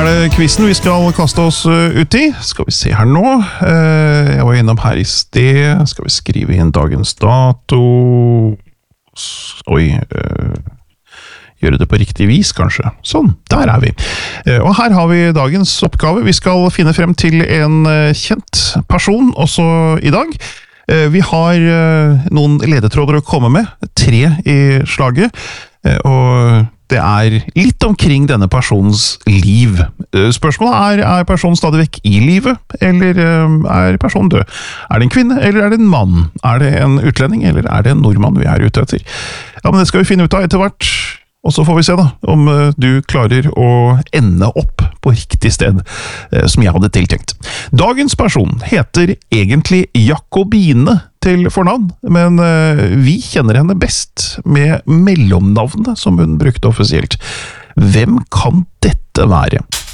det quizen vi skal kaste oss ut i. Skal vi se her nå. Jeg var innom her i sted. Skal vi skrive inn dagens dato? Oi, gjøre det på riktig vis, kanskje. Sånn, der er vi. Og her har vi dagens oppgave. Vi skal finne frem til en kjent person også i dag. Vi har noen ledetråder å komme med, 3 i slaget, og det er litt omkring denne personens liv. Spørsmålet er personen stadig vekk i livet, eller er personen død? Er det en kvinne, eller er det en mann? Er det en utlending, eller er det en nordmann vi er ute etter? Ja, men det skal vi finne ut av etter hvert. Og så får vi se da, om du klarer å ende opp på riktig sted, som jeg hadde tiltenkt. Dagens person heter egentlig Jakobine til fornavn, men vi kjenner henne best med mellomnavnet som hun brukte offisielt. Hvem kan dette være?